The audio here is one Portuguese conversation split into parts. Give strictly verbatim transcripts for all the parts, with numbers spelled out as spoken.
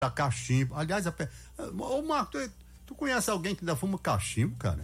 cachimbo. Aliás, a... ô Marco, tu, tu conhece alguém que ainda fuma cachimbo, cara?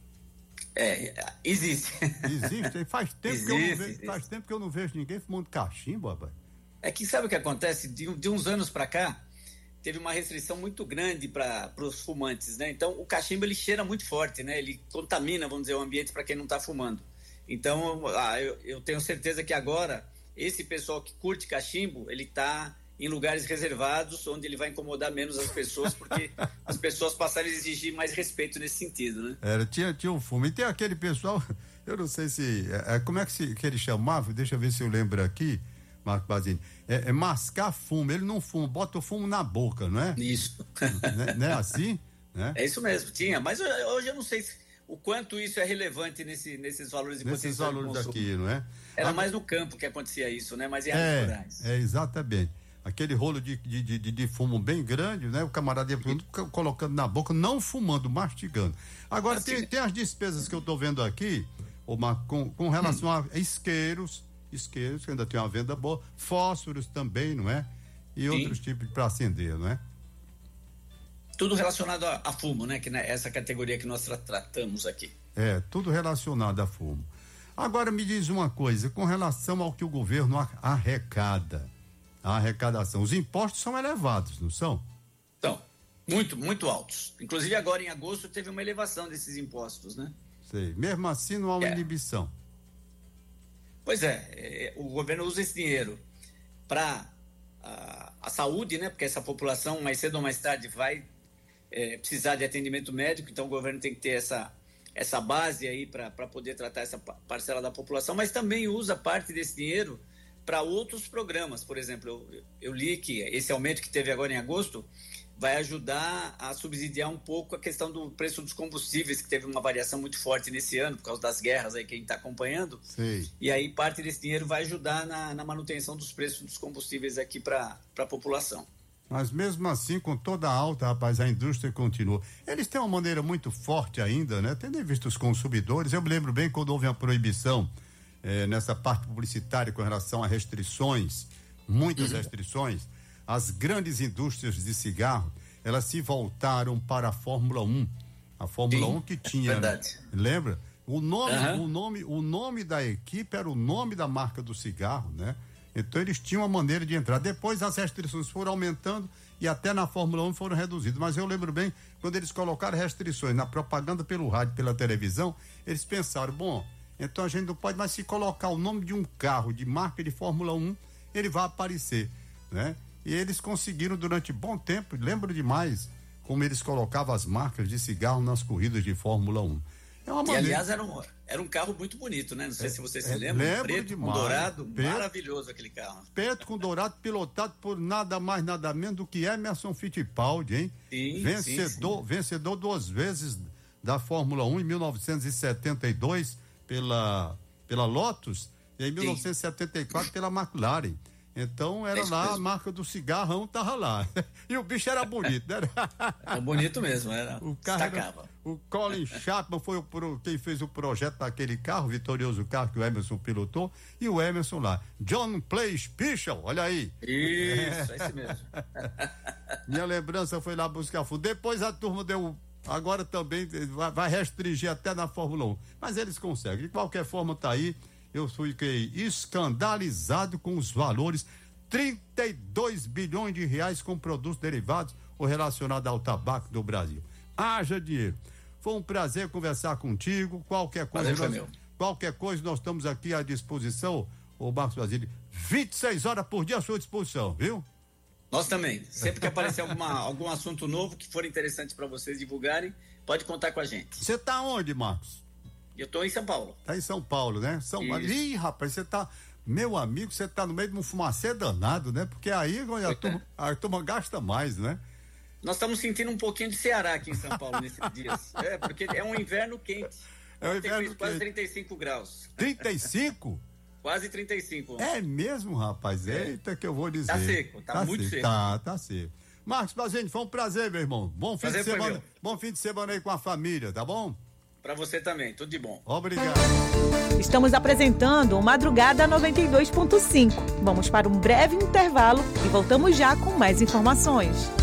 É, existe. Existe? Faz tempo, existe, que eu não vejo, existe. faz tempo que eu não vejo ninguém fumando cachimbo, rapaz. É que sabe o que acontece? De, de uns anos para cá, teve uma restrição muito grande para os fumantes, né? Então, o cachimbo, ele cheira muito forte, né? Ele contamina, vamos dizer, o ambiente para quem não está fumando. Então, ah, eu, eu tenho certeza que agora, esse pessoal que curte cachimbo, ele está em lugares reservados, onde ele vai incomodar menos as pessoas, porque as pessoas passaram a exigir mais respeito nesse sentido, né? Era, tinha, tinha um fumo. E tem aquele pessoal, eu não sei se... É, como é que, se, que ele chamava? Deixa eu ver se eu lembro aqui, Marco Basini. É, é mascar fumo. Ele não fuma, bota o fumo na boca, não é? Isso. Não é, não é assim? Né? É isso mesmo, tinha. Mas hoje eu não sei se, o quanto isso é relevante nesse, nesses valores de Nesses valores daqui, não é? Era Agora, mais no campo que acontecia isso, né? Mas em áreas é, rurais. É, exatamente. Aquele rolo de, de, de, de fumo bem grande, né? O camarada ia colocando na boca, não fumando, mastigando. Agora, tem, tem as despesas que eu tô vendo aqui, ô Marco, com, com relação hum. a isqueiros, isqueiros, que ainda tem uma venda boa, fósforos também, não é? E Sim. outros tipos para acender, não é? Tudo relacionado a, a fumo, né? Que é essa categoria que nós tra- tratamos aqui. É, tudo relacionado a fumo. Agora me diz uma coisa, com relação ao que o governo arrecada, a arrecadação, os impostos são elevados, não são? São, muito, muito altos. Inclusive agora em agosto teve uma elevação desses impostos, né? Sei, mesmo assim não há uma é. inibição. Pois é, é, o governo usa esse dinheiro para a, a saúde, né? Porque essa população mais cedo ou mais tarde vai é, precisar de atendimento médico, então o governo tem que ter essa, essa base aí para poder tratar essa parcela da população, mas também usa parte desse dinheiro para outros programas. Por exemplo, eu, eu li que esse aumento que teve agora em agosto vai ajudar a subsidiar um pouco a questão do preço dos combustíveis, que teve uma variação muito forte nesse ano, por causa das guerras aí que a gente está acompanhando. Sim. E aí parte desse dinheiro vai ajudar na, na manutenção dos preços dos combustíveis aqui para a população. Mas mesmo assim, com toda a alta, rapaz, a indústria continua. Eles têm uma maneira muito forte ainda, né? Tendo em vista os consumidores, eu me lembro bem quando houve uma proibição eh, nessa parte publicitária com relação a restrições, muitas restrições, as grandes indústrias de cigarro, elas se voltaram para a Fórmula um. A Fórmula Sim, um que tinha, verdade. Lembra? O nome, uhum. o nome, o nome da equipe era o nome da marca do cigarro, né? Então eles tinham uma maneira de entrar. Depois as restrições foram aumentando e até na Fórmula um foram reduzidas. Mas eu lembro bem, quando eles colocaram restrições na propaganda pelo rádio, pela televisão, eles pensaram, bom, então a gente não pode mais se colocar o nome de um carro de marca de Fórmula um, ele vai aparecer, né? E eles conseguiram durante bom tempo, lembro demais como eles colocavam as marcas de cigarro nas corridas de Fórmula um. É uma maneira... E aliás era um, era um carro muito bonito, né? Não sei é, se você se é, lembra, lembro preto demais. com dourado, preto, maravilhoso aquele carro. Preto com dourado, pilotado por nada mais, nada menos do que Emerson Fittipaldi, hein? Sim, vencedor, sim, sim. vencedor duas vezes da Fórmula um em mil novecentos e setenta e dois pela, pela Lotus e em mil novecentos e setenta e quatro pela McLaren. Então era é lá mesmo. A marca do cigarrão tava lá. E o bicho era bonito, né? Era bonito mesmo, era. O carro era, o Colin Chapman foi o, quem fez o projeto daquele carro, vitorioso carro que o Emerson pilotou, e o Emerson lá. John Play Special, olha aí. Isso, é esse mesmo. Minha lembrança foi lá buscar fundo. Depois a turma deu. Agora também vai, vai restringir até na Fórmula um. Mas eles conseguem. De qualquer forma, tá aí. Eu fiquei escandalizado com os valores, trinta e dois bilhões de reais com produtos derivados ou relacionados ao tabaco do Brasil. Haja dinheiro. Foi um prazer conversar contigo. Qualquer coisa, prazer nós, foi meu. Qualquer coisa, nós estamos aqui à disposição, o Marcos Basílio, vinte e seis horas por dia à sua disposição, viu? Nós também. Sempre que aparecer alguma, algum assunto novo que for interessante para vocês divulgarem, pode contar com a gente. Você tá onde, Marcos? Eu tô em São Paulo. Tá em São Paulo, né? São Paulo. Ih, rapaz, você tá... Meu amigo, você tá no meio de um fumacê danado, né? Porque aí a turma, a turma gasta mais, né? Nós estamos sentindo um pouquinho de Ceará aqui em São Paulo nesses dias. É, porque é um inverno quente. É um inverno quente. Quase trinta e cinco graus. trinta e cinco? Quase trinta e cinco. É mesmo, rapaz? É. Eita, que eu vou dizer. Tá seco, tá, tá muito seco. seco. Tá, tá seco. Marcos Basílio, foi um prazer, meu irmão. Bom fim prazer de semana. Bom fim de semana aí com a família, tá bom? Para você também, tudo de bom. Obrigado. Estamos apresentando o Madrugada noventa e dois ponto cinco. Vamos para um breve intervalo e voltamos já com mais informações.